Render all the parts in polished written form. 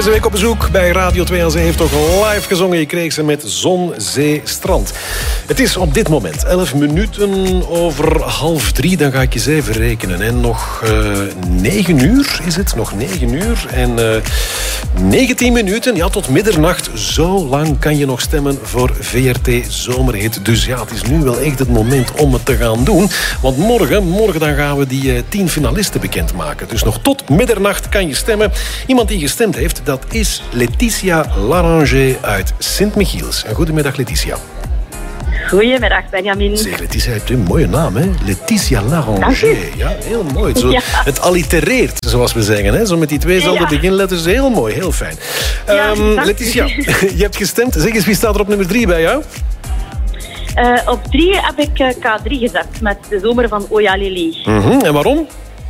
Deze week op bezoek bij Radio 2 en ze heeft toch live gezongen. Je kreeg ze met Zon, Zee, Strand. Het is op dit moment 11 minuten over 2:30. Dan ga ik eens even rekenen. En nog 9 uur is het. Nog 9 uur en 19 minuten. Ja, tot middernacht. Zo lang kan je nog stemmen voor VRT Zomerhit. Dus ja, het is nu wel echt het moment om het te gaan doen. Want morgen dan gaan we die 10 finalisten bekendmaken. Dus nog tot middernacht kan je stemmen. Iemand die gestemd heeft, dat is Letitia Laranger uit Sint-Michiels. Goedemiddag, Letitia. Goedemiddag, Benjamin. Zeg, Letitia, heeft een mooie naam, hè? Letitia Laranger. Ja, heel mooi. Zo, ja. Het allitereert, zoals we zeggen. Hè? Zo met die tweezelfde beginletters. Heel mooi, heel fijn. Letitia, je hebt gestemd. Zeg eens, wie staat er op nummer 3 bij jou? Op 3 heb ik K3 gezet met De Zomer van Oja Lili. En waarom?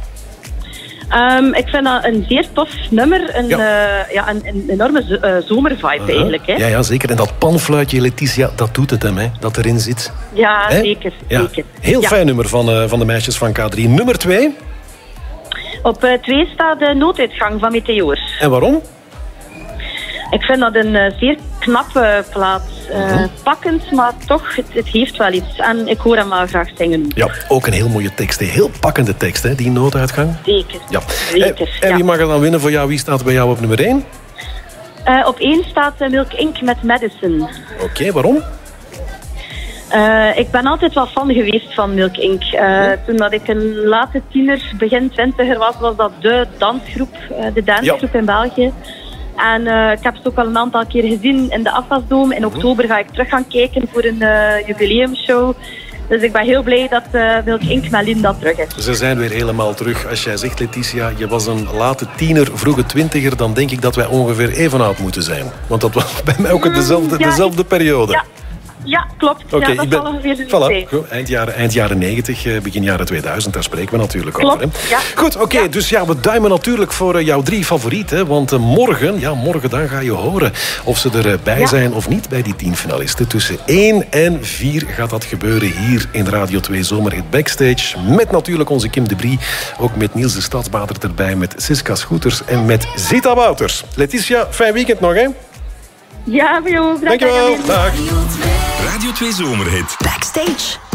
Ik vind dat een zeer tof nummer. Een enorme zomervibe eigenlijk. Hè? Ja, zeker. En dat panfluitje, Letitia, dat doet het hem, hè? Dat erin zit. Ja, zeker. Heel fijn nummer van de meisjes van K3. Nummer 2? Op 2 staat De Nooduitgang van Meteor. En waarom? Ik vind dat een zeer knappe plaat. Pakkend, maar toch, het heeft wel iets. En ik hoor hem wel graag zingen. Ja, ook een heel mooie tekst. Een heel pakkende tekst, hè, die nooduitgang. Zeker. Ja. En wie mag er dan winnen voor jou? Wie staat bij jou op nummer 1? Op 1 staat Milk Inc. met Madison. Oké, waarom? Ik ben altijd wel fan geweest van Milk Inc. Toen dat ik een late tiener, begin 20er was dat de dansgroep, in België. En ik heb ze ook al een aantal keer gezien in de Afwasdome. In oktober ga ik terug gaan kijken voor een jubileumshow. Dus ik ben heel blij dat Milk Inc. met Linda terug is. Ze zijn weer helemaal terug. Als jij zegt, Letitia, je was een late tiener, vroege 20er... dan denk ik dat wij ongeveer even oud moeten zijn. Want dat was bij mij ook dezelfde periode. Ja, klopt. Okay, dat zal ongeveer de tijd. Goed, eind jaren 90, begin jaren 2000, daar spreken we natuurlijk over. Hè? Ja. Goed, oké, dus ja, we duimen natuurlijk voor jouw 3 favorieten. Want morgen dan ga je horen of ze erbij zijn of niet bij die 10 finalisten. Tussen 1 en 4 gaat dat gebeuren hier in Radio 2 Zomerhit Backstage. Met natuurlijk onze Kim de Brie, ook met Niels de Stadsbader erbij, met Siska Scooters en met Zita Wouters. Letitia, fijn weekend nog, hè? Ja, voor jou. Dankjewel. Dag. Radio 2 Zomerhit. Backstage.